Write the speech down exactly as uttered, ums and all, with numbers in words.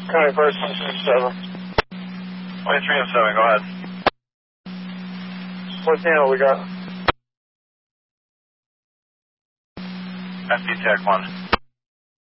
County First, one six seven. twenty-three and seven, go ahead. What channel we got? F B Tech one.